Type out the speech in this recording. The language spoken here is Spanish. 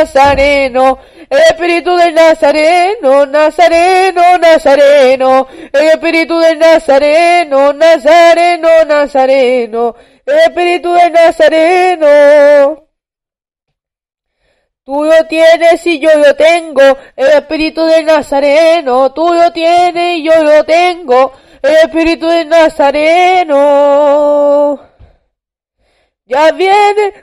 Nazareno, el espíritu del Nazareno, Nazareno, Nazareno, el espíritu del Nazareno, Nazareno, Nazareno, el espíritu del Nazareno. Tú lo tienes y yo lo tengo, el espíritu del Nazareno, tú lo tienes y yo lo tengo, el espíritu del Nazareno. Ya viene